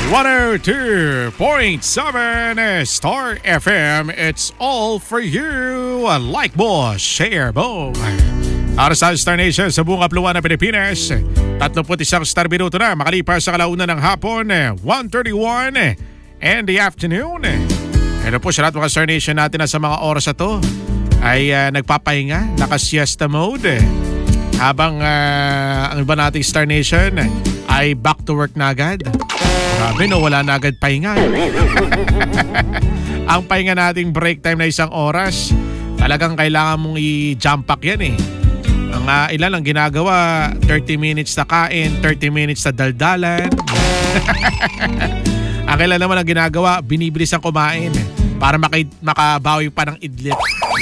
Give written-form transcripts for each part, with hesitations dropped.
102.7 Star FM. It's all for you. Like mo, share mo. Para sa Star Nation sa buong kapluan ng Pilipinas, 31 star minuto na makalipas sa kalaunan ng hapon, 1:31 in the afternoon. Ano po sa lahat mga Star Nation natin na sa mga oras na to ay nagpapahinga, naka-siesta mode. Habang ang iba nating Star Nation ay back to work na agad. Grabe no, wala na agad pahinga. Ang pahinga nating break time na 1 oras, talagang kailangan mong i-jump pack yan eh. Ang ilan ang ginagawa, 30 minutes na kain, 30 minutes na daldalan. Ang ilan naman ang ginagawa, binibilis ang kumain para makabawi pa ng idlip.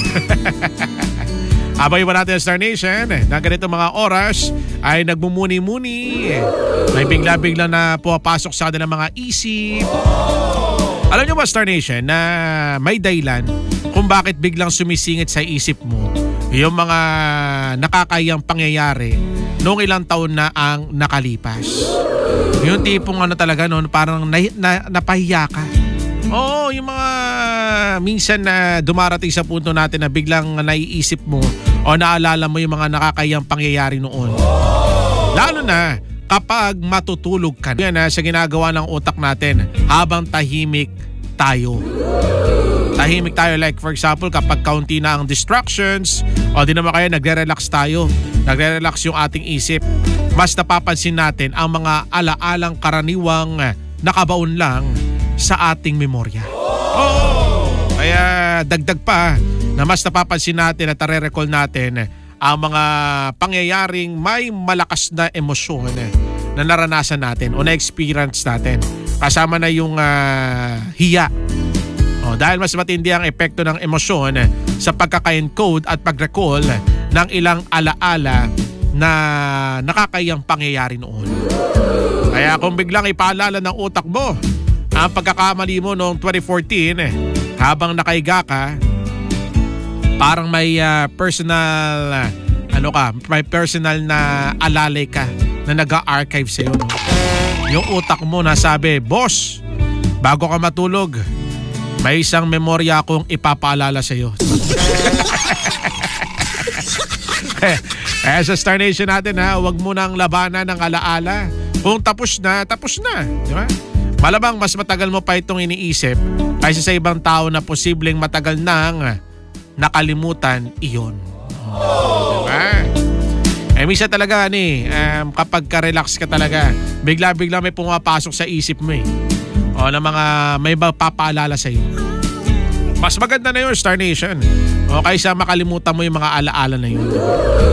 Abay pa natin ang Star Nation na ganito mga oras ay nagmumuni-muni. May bigla-bigla na pumapasok sa kanila mga isip. Alam nyo ba Star Nation na may dahilan kung bakit biglang sumisingit sa isip mo yung mga nakakayang pangyayari noong ilang taon na ang nakalipas. Yung tipong ano talaga noon, parang napahiya ka. Oo, yung mga minsan na dumarating sa punto natin na biglang naiisip mo o naalala mo yung mga nakakayang pangyayari noon. Lalo na kapag matutulog ka. Yan sa ginagawa ng utak natin habang tahimik tayo. Tahimik tayo, like for example kapag kaunti na ang distractions o di naman kaya nagre-relax tayo. Nagre-relax yung ating isip. Mas napapansin natin ang mga alaalang karaniwang nakabaon lang sa ating memorya. Kaya dagdag pa na mas napapansin natin at nare-recall natin ang mga pangyayaring may malakas na emosyon na naranasan natin o na-experience natin. Kasama na yung hiya. Dahil mas matindi ang epekto ng emosyon sa pagkaka-encode at pag-recall ng ilang alaala na nakakayang pangyayari noon. Kaya kung biglang ipaalala ng utak mo ang pagkakamali mo noong 2014 habang nakahiga ka, parang may may personal na alalay ka na nag-archive sa'yo. No? Yung utak mo nasabi, boss, bago ka matulog, may isang memorya akong ipapaalala sa'yo. Sa Star Nation natin huwag mo nang labanan ng alaala. Kung tapos na, tapos na. Di ba? Malamang mas matagal mo pa itong iniisip kaysa sa ibang tao na posibleng matagal nang nakalimutan iyon. Diba? Minsan talaga kapag ka-relax ka talaga, bigla-bigla may pumapasok sa isip mo o na mga may papaalala sa iyo. Mas maganda na yun, Star Nation. O kaysa makalimutan mo yung mga alaala na yun.